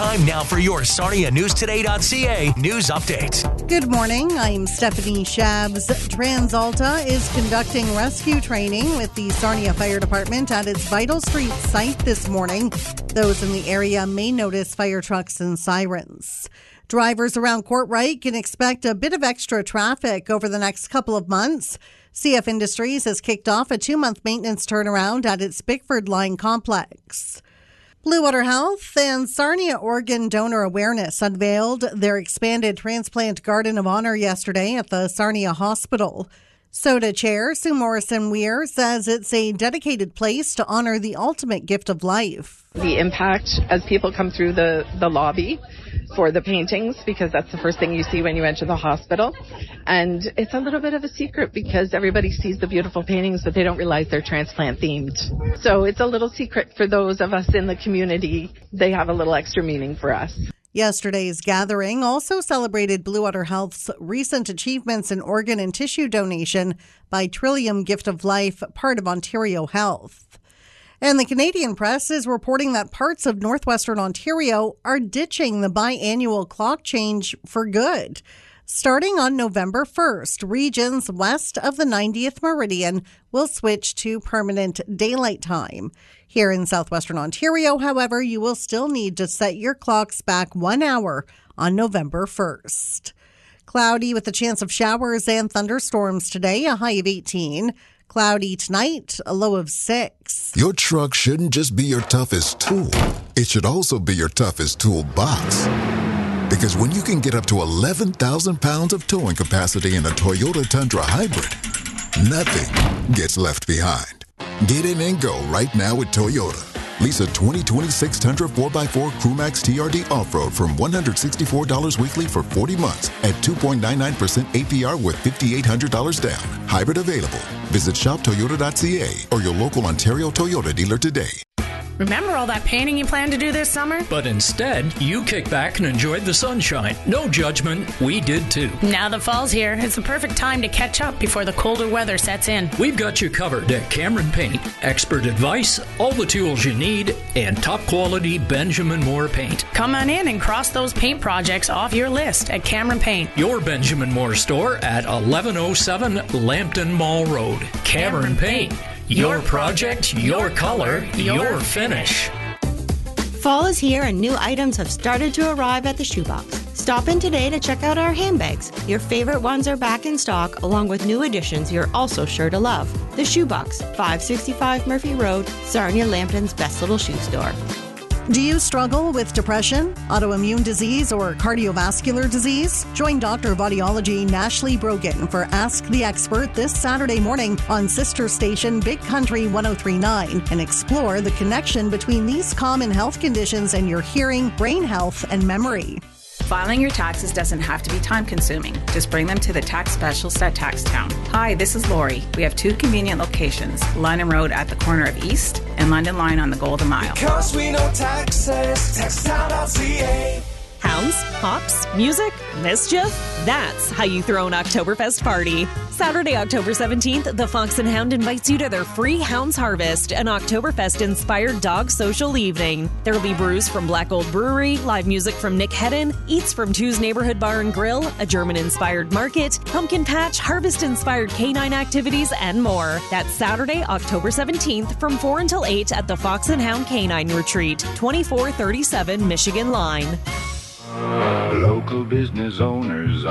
Time now for your SarniaNewsToday.ca news update. Good morning. I'm Stephanie Shabs. TransAlta is conducting rescue training with the Sarnia Fire Department at its Vital Street site this morning. Those in the area may notice fire trucks and sirens. Drivers around Courtright can expect a bit of extra traffic over the next couple of months. CF Industries has kicked off a 2-month maintenance turnaround at its Bickford Line complex. Blue Water Health and Sarnia Organ Donor Awareness unveiled their expanded transplant Garden of Honor yesterday at the Sarnia Hospital. SOTA Chair Sue Morrison-Weir says it's a dedicated place to honor the ultimate gift of life. The impact as people come through the lobby for the paintings, because that's the first thing you see when you enter the hospital. And it's a little bit of a secret because everybody sees the beautiful paintings, but they don't realize they're transplant themed. So it's a little secret for those of us in the community. They have a little extra meaning for us. Yesterday's gathering also celebrated Blue Water Health's recent achievements in organ and tissue donation by Trillium Gift of Life, part of Ontario Health. And the Canadian press is reporting that parts of northwestern Ontario are ditching the biannual clock change for good. Starting on November 1st, regions west of the 90th meridian will switch to permanent daylight time. Here in southwestern Ontario, however, you will still need to set your clocks back 1 hour on November 1st. Cloudy with a chance of showers and thunderstorms today, a high of 18. Cloudy tonight, a low of 6. Your truck shouldn't just be your toughest tool. It should also be your toughest toolbox. Because when you can get up to 11,000 pounds of towing capacity in a Toyota Tundra Hybrid, nothing gets left behind. Get in and go right now with Toyota. Lease a 2026 Tundra 4x4 Crewmax TRD Off-Road from $164 weekly for 40 months at 2.99% APR with $5,800 down. Hybrid available. Visit shoptoyota.ca or your local Ontario Toyota dealer today. Remember all that painting you planned to do this summer? But instead, you kicked back and enjoyed the sunshine. No judgment, we did too. Now the fall's here, it's the perfect time to catch up before the colder weather sets in. We've got you covered at Cameron Paint. Expert advice, all the tools you need, and top quality Benjamin Moore paint. Come on in and cross those paint projects off your list at Cameron Paint. Your Benjamin Moore store at 1107 Lambton Mall Road. Cameron Paint. Your project, your color, your finish. Fall is here and new items have started to arrive at the Shoebox. Stop in today to check out our handbags. Your favorite ones are back in stock, along with new additions you're also sure to love. The Shoebox, 565 Murphy Road, Sarnia Lambton's best little shoe store. Do you struggle with depression, autoimmune disease, or cardiovascular disease? Join Dr. of Audiology Nashley Brogan for Ask the Expert this Saturday morning on sister station Big Country 103.9 and explore the connection between these common health conditions and your hearing, brain health, and memory. Filing your taxes doesn't have to be time-consuming. Just bring them to the tax specialist at Taxtown. Hi, this is Lori. We have 2 convenient locations, London Road at the corner of East and London Line on the Golden Mile. Because we know taxes, Taxtown.ca. Hounds, hops, music, mischief. That's how you throw an Oktoberfest party. Saturday, October 17th, the Fox and Hound invites you to their free Hounds Harvest, an Oktoberfest-inspired dog social evening. There will be brews from Black Gold Brewery, live music from Nick Hedden, eats from Two's Neighborhood Bar and Grill, a German-inspired market, pumpkin patch, harvest-inspired canine activities, and more. That's Saturday, October 17th from 4 until 8 at the Fox and Hound Canine Retreat, 2437 Michigan Line. Local business owners